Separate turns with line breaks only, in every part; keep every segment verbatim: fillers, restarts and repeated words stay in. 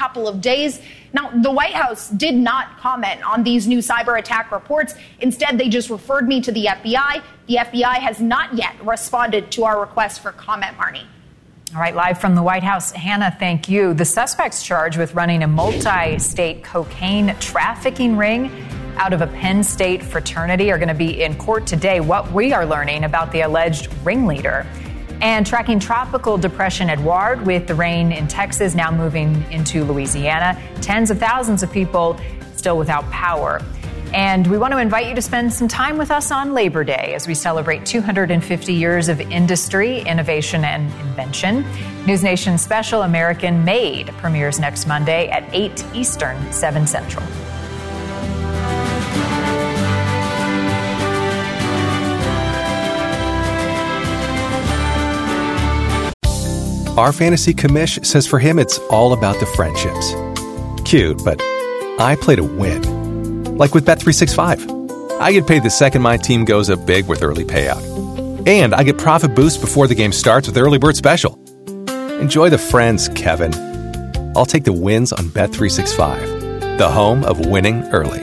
couple of days. Now, the White House did not comment on these new cyber attack reports. Instead, they just referred me to the F B I. The F B I has not yet responded to our request for comment, Marnie.
All right, live from the White House, Hannah, thank you. The suspects charged with running a multi-state cocaine trafficking ring out of a Penn State fraternity are going to be in court today. What we are learning about the alleged ringleader. And tracking tropical depression Edouard with the rain in Texas now moving into Louisiana. Tens of thousands of people still without power. And we want to invite you to spend some time with us on Labor Day as we celebrate two hundred fifty years of industry, innovation, and invention. News Nation special American Made premieres next Monday at eight Eastern, seven Central.
Our fantasy commish says for him it's all about the friendships. Cute, but I play to win. Like with Bet three sixty-five. I get paid the second my team goes up big with early payout. And I get profit boost before the game starts with Early Bird Special. Enjoy the friends, Kevin. I'll take the wins on Bet three sixty-five, the home of winning early.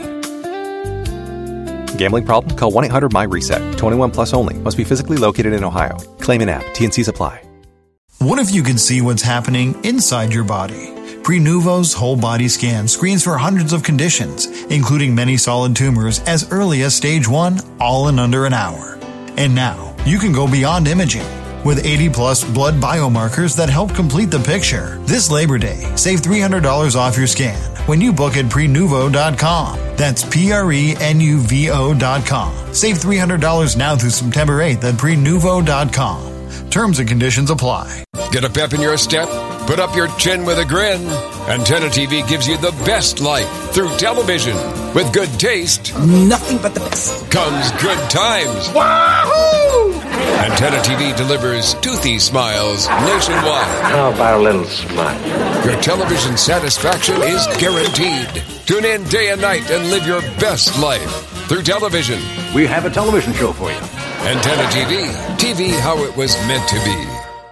Gambling problem? Call one eight hundred M Y reset. twenty-one plus only. Must be physically located in Ohio. Claim in app. T N Cs apply.
What if you could see what's happening inside your body? Prenuvo's whole body scan screens for hundreds of conditions, including many solid tumors as early as stage one, all in under an hour. And now, you can go beyond imaging. With eighty plus blood biomarkers that help complete the picture. This Labor Day, save three hundred dollars off your scan when you book at prenuvo dot com. That's P R E N U V O dot com. Save three hundred dollars now through September eighth at prenuvo dot com. Terms and conditions apply.
Get a pep in your step? Put up your chin with a grin. Antenna T V gives you the best life through television. With good taste,
nothing but the best,
comes good times.
Wahoo!
Antenna T V delivers toothy smiles nationwide.
How about a little smile?
Your television satisfaction is guaranteed. Tune in day and night and live your best life through television.
We have a television show for you.
Antenna T V. T V how it was meant to be.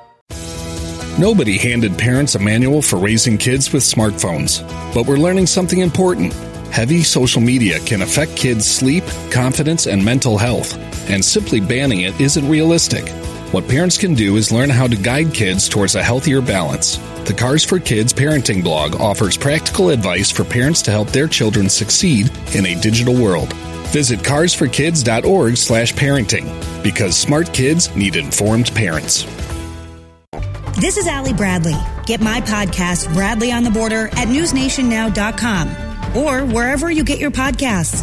Nobody handed parents a manual for raising kids with smartphones. But we're learning something important. Heavy social media can affect kids' sleep, confidence, and mental health. And simply banning it isn't realistic. What parents can do is learn how to guide kids towards a healthier balance. The Cars for Kids parenting blog offers practical advice for parents to help their children succeed in a digital world. Visit cars for kids dot org slash parenting because smart kids need informed parents.
This is Allie Bradley. Get my podcast, Bradley on the Border, at news nation now dot com or wherever you get your podcasts.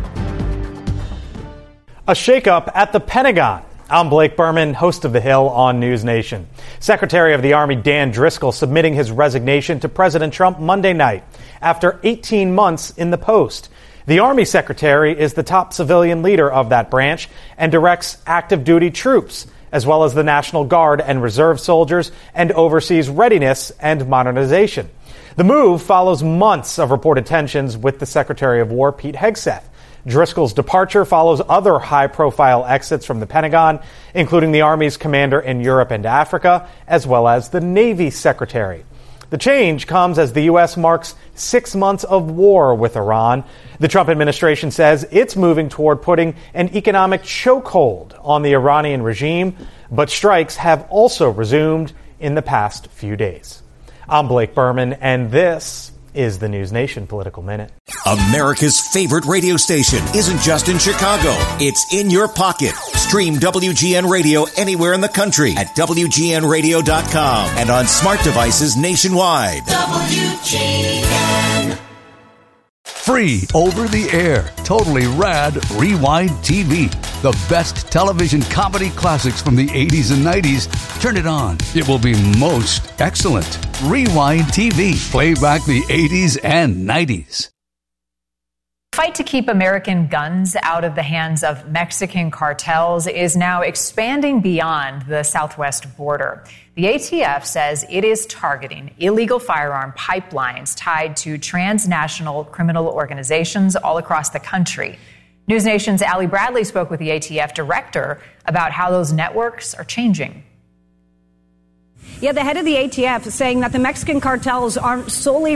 A shakeup at the Pentagon. I'm Blake Berman, host of The Hill on News Nation. Secretary of the Army Dan Driscoll submitting his resignation to President Trump Monday night after eighteen months in the post. The Army Secretary is the top civilian leader of that branch and directs active duty troops, as well as the National Guard and Reserve soldiers, and oversees readiness and modernization. The move follows months of reported tensions with the Secretary of War, Pete Hegseth. Driscoll's departure follows other high-profile exits from the Pentagon, including the Army's commander in Europe and Africa, as well as the Navy Secretary. The change comes as the U S marks six months of war with Iran. The Trump administration says it's moving toward putting an economic chokehold on the Iranian regime, but strikes have also resumed in the past few days. I'm Blake Berman, and this is the News Nation Political Minute.
America's favorite radio station isn't just in Chicago. It's in your pocket. Stream W G N Radio anywhere in the country at W G N radio dot com and on smart devices nationwide.
W G N.
Free over the air, totally rad Rewind T V. The best television comedy classics from the eighties and nineties. Turn it on. It will be most excellent. Rewind T V. Play back the eighties and nineties.
Fight to keep American guns out of the hands of Mexican cartels is now expanding beyond the southwest border. The A T F says it is targeting illegal firearm pipelines tied to transnational criminal organizations all across the country. News Nation's Allie Bradley spoke with the A T F director about how those networks are changing.
Yeah, the head of the A T F is saying that the Mexican cartels aren't solely